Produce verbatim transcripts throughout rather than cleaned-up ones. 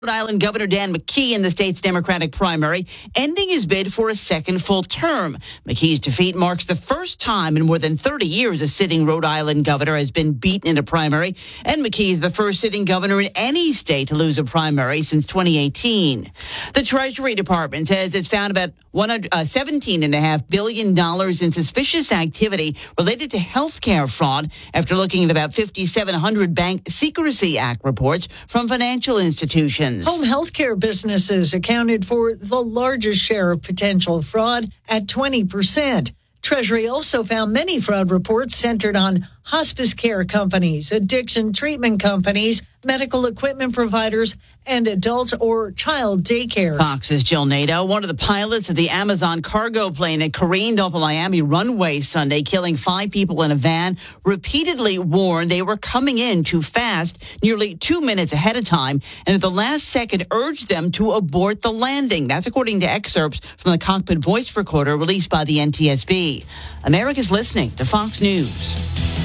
Rhode Island Governor Dan McKee in the state's Democratic primary, ending his bid for a second full term. McKee's defeat marks the first time in more than thirty years a sitting Rhode Island governor has been beaten in a primary, and McKee is the first sitting governor in any state to lose a primary since twenty eighteen. The Treasury Department says it's found about seventeen point five billion dollars in suspicious activity related to health care fraud after looking at about five thousand seven hundred Bank Secrecy Act reports from financial institutions. Home health care businesses accounted for the largest share of potential fraud at twenty percent. Treasury also found many fraud reports centered on hospice care companies, addiction treatment companies, medical equipment providers, and adult or child daycare. Fox's Jill Nato, one of the pilots of the Amazon cargo plane that careened off a Miami runway Sunday, killing five people in a van, repeatedly warned they were coming in too fast, nearly two minutes ahead of time, and at the last second urged them to abort the landing. That's according to excerpts from the cockpit voice recorder released by the N T S B. America's listening to Fox News.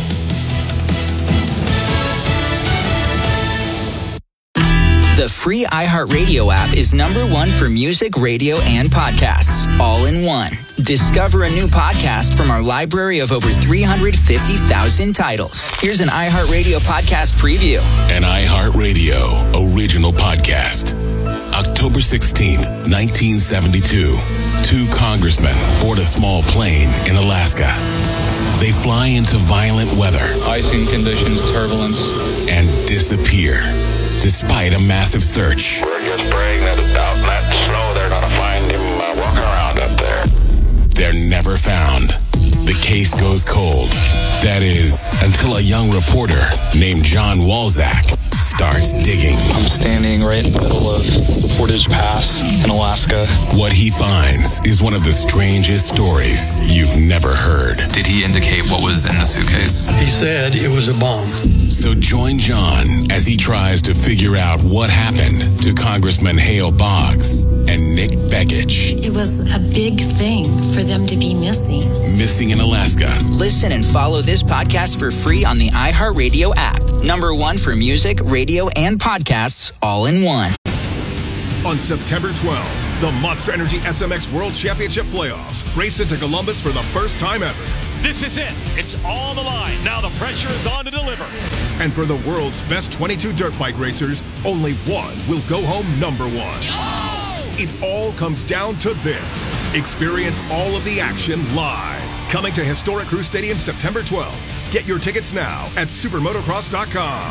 The free iHeartRadio app is number one for music, radio, and podcasts, all in one. Discover a new podcast from our library of over three hundred fifty thousand titles. Here's an iHeartRadio podcast preview. An iHeartRadio original podcast. October sixteenth, nineteen seventy-two. Two congressmen board a small plane in Alaska. They fly into violent weather. Icing conditions, turbulence. And disappear. Despite a massive search. We're just praying that out in that snow they're going to find him uh, walking around up there. They're never found. The case goes cold. That is, until a young reporter named John Walzak starts digging. I'm standing right in the middle of Portage Pass in Alaska. What he finds is one of the strangest stories you've never heard. Did he indicate what was in the suitcase? He said it was a bomb. So join John as he tries to figure out what happened to Congressman Hale Boggs and Nick Begich. It was a big thing for them to be missing. Missing in Alaska. Listen and follow this podcast for free on the iHeartRadio app. Number one for music, radio, and podcasts, all in one. On September twelfth, the Monster Energy S M X World Championship Playoffs race into Columbus for the first time ever. This is it. It's all the line. Now the pressure is on to deliver. And for the world's best twenty-two dirt bike racers, only one will go home number one. Oh! It all comes down to this. Experience all of the action live. Coming to historic Crew Stadium September twelfth. Get your tickets now at supermotocross dot com.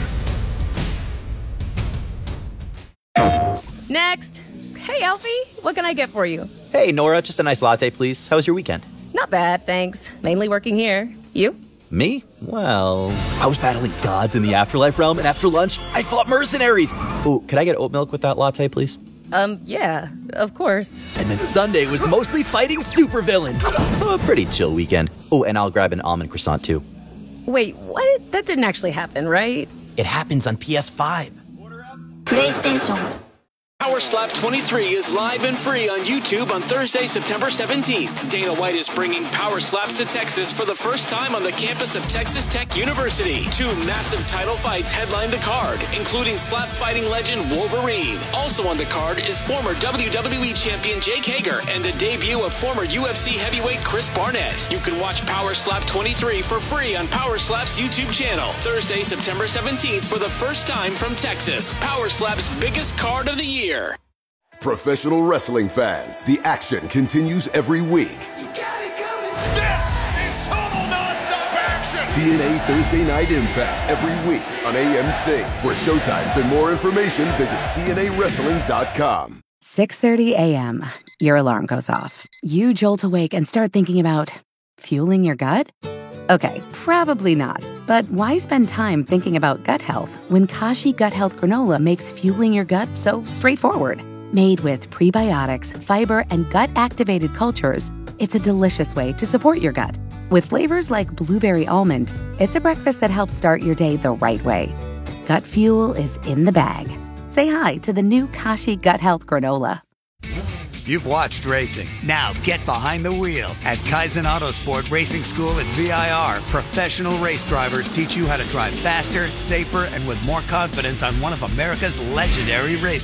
Next. Hey, Alfie. What can I get for you? Hey, Nora. Just a nice latte, please. How was your weekend? Not bad, thanks. Mainly working here. You? Me? Well, I was battling gods in the afterlife realm, and after lunch, I fought mercenaries. Ooh, could I get oat milk with that latte, please? Um, yeah, of course. And then Sunday was mostly fighting supervillains. So a pretty chill weekend. Oh, and I'll grab an almond croissant, too. Wait, what? That didn't actually happen, right? It happens on P S five. PlayStation. Power Slap twenty-three is live and free on YouTube on Thursday, September seventeenth. Dana White is bringing Power Slaps to Texas for the first time on the campus of Texas Tech University. Two massive title fights headline the card, including slap fighting legend Wolverine. Also on the card is former W W E champion Jake Hager and the debut of former U F C heavyweight Chris Barnett. You can watch Power Slap twenty-three for free on Power Slap's YouTube channel. Thursday, September seventeenth for the first time from Texas. Power Slap's biggest card of the year. Professional wrestling fans, the action continues every week. You got it coming. This is total nonstop action. T N A Thursday Night Impact every week on A M C. For showtimes and more information, visit T N A wrestling dot com. six thirty a.m. Your alarm goes off. You jolt awake and start thinking about fueling your gut? Okay, probably not. But why spend time thinking about gut health when Kashi Gut Health Granola makes fueling your gut so straightforward? Made with prebiotics, fiber, and gut-activated cultures, it's a delicious way to support your gut. With flavors like blueberry almond, it's a breakfast that helps start your day the right way. Gut fuel is in the bag. Say hi to the new Kashi Gut Health Granola. You've watched racing. Now get behind the wheel. At Kaizen Autosport Racing School at V I R, professional race drivers teach you how to drive faster, safer, and with more confidence on one of America's legendary race